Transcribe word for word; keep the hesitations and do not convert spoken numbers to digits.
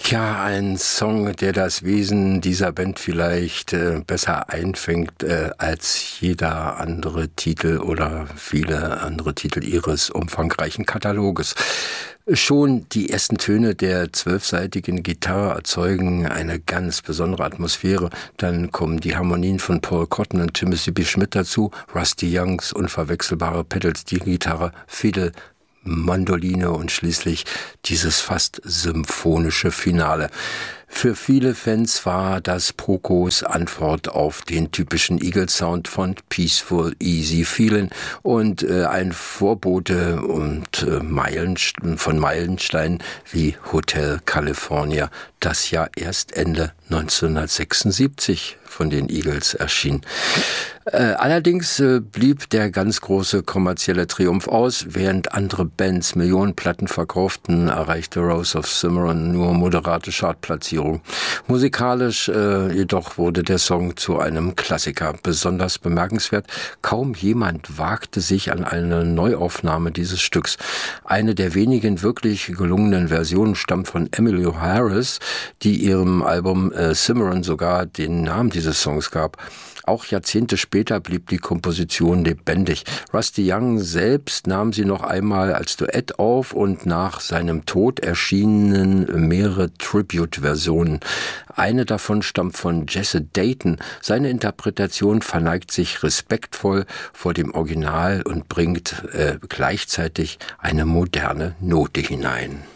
Ja, ein Song, der das Wesen dieser Band vielleicht äh, besser einfängt äh, als jeder andere Titel oder viele andere Titel ihres umfangreichen Kataloges. Schon die ersten Töne der zwölfsaitigen Gitarre erzeugen eine ganz besondere Atmosphäre. Dann kommen die Harmonien von Paul Cotton und Timothy B. Schmidt dazu, Rusty Youngs unverwechselbare Pedal-Steel-Gitarre, Fiddle, Mandoline und schließlich dieses fast symphonische Finale. Für viele Fans war das Prokos Antwort auf den typischen Eagles-Sound von Peaceful, Easy Feelin' und äh, ein Vorbote und äh, Meilenst- von Meilensteinen wie Hotel California, das ja erst Ende neunzehnhundertsechsundsiebzig von den Eagles erschien. Äh, allerdings äh, blieb der ganz große kommerzielle Triumph aus. Während andere Bands Millionen Platten verkauften, erreichte Rose of Cimarron nur moderate Chartplatzierung. Musikalisch äh, jedoch wurde der Song zu einem Klassiker. Besonders bemerkenswert, kaum jemand wagte sich an eine Neuaufnahme dieses Stücks. Eine der wenigen wirklich gelungenen Versionen stammt von Emmylou Harris, die ihrem Album äh, Cimarron sogar den Namen dieses Songs gab. Auch Jahrzehnte später blieb die Komposition lebendig. Rusty Young selbst nahm sie noch einmal als Duett auf und nach seinem Tod erschienen mehrere Tribute-Versionen. Eine davon stammt von Jesse Dayton. Seine Interpretation verneigt sich respektvoll vor dem Original und bringt äh, gleichzeitig eine moderne Note hinein.